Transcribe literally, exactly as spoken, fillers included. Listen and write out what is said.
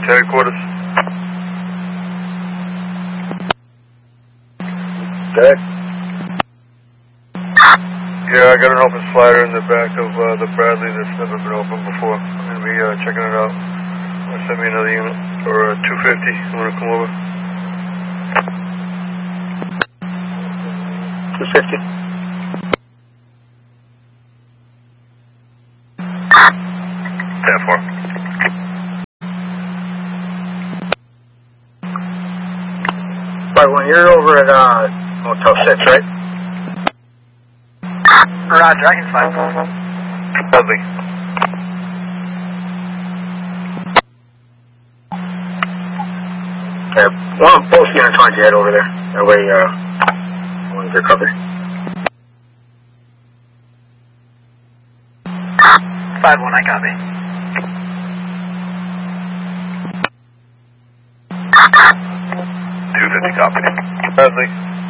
to headquarters. Good. Yeah, I got an open slider in the back of uh, the Bradley that's never been opened before. I'm going to be uh, checking it out. I'll send me another unit, or uh, two fifty. I'm going to come over. two fifty. ten four. Right, when you're over at uh, Motel six, right? Roger, I can find Bradley. Okay, well, both units want you head over there. That way, uh, one's are covered. five one, I copy. two fifty copy. Bradley.